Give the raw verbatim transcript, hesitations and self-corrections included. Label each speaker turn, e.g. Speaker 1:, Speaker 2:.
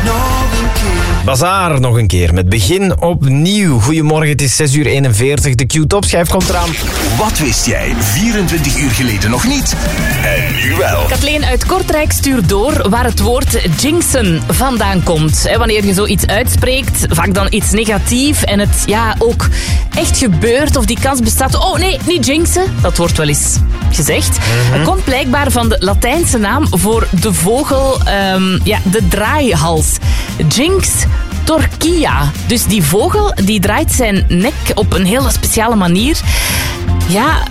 Speaker 1: Bazaar nog een keer, met begin opnieuw. Goedemorgen, het is zes uur eenenveertig. De Q-topschijf komt eraan.
Speaker 2: Wat wist jij vierentwintig uur geleden nog niet? En nu wel.
Speaker 3: Kathleen uit Kortrijk stuurt door waar het woord jinxen vandaan komt. Wanneer je zoiets uitspreekt, vaak dan iets negatiefs en het ja ook echt gebeurt of die kans bestaat. Oh nee, niet jinxen. Dat wordt wel eens gezegd.
Speaker 1: Mm-hmm.
Speaker 3: Het komt blijkbaar van de Latijnse naam voor de vogel, um, ja, de draaihals. Jinx torquia. Dus die vogel die draait zijn nek op een hele speciale manier. Ja,